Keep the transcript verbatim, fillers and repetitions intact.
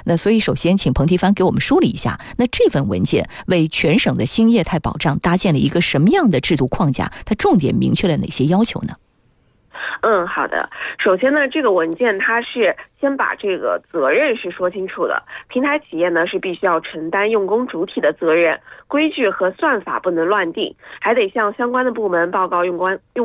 那所以首先请彭提帆给我们梳理一下，那这份文件为全省的新业态保障搭建了一个什么样的制度框架，它重点明确了哪些要求呢？ 嗯，好的。首先呢，这个文件它是先把这个责任是说清楚的，平台企业呢是必须要承担用工主体的责任，规矩和算法不能乱定，还得向相关的部门报告用关用